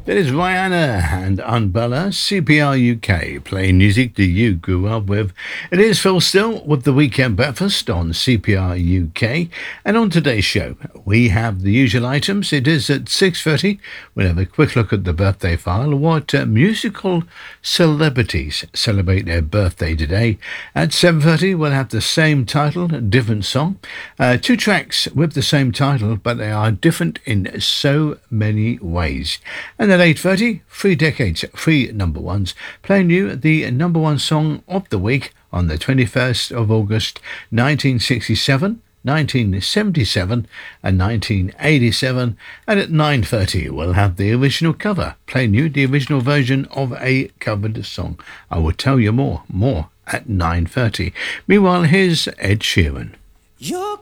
That is Rihanna and Umbrella, CPR UK, playing music that you grew up with. It is Phil Still with the Weekend Breakfast on CPR UK. And on today's show, we have the usual items. It is at 6:30. We'll have a quick look at the birthday file. What musical celebrities celebrate their birthday today? At 7:30, we'll have the same title, different song. Two tracks with the same title, but they are different in so many ways. And at 8:30, 3 decades, 3 number 1s, playing you the number 1 song of the week on the 21st of August, 1967, 1977 and 1987. And at 9:30, we'll have the original cover, playing you the original version of a covered song. I will tell you more at 9:30. Meanwhile, here's Ed Sheeran. You're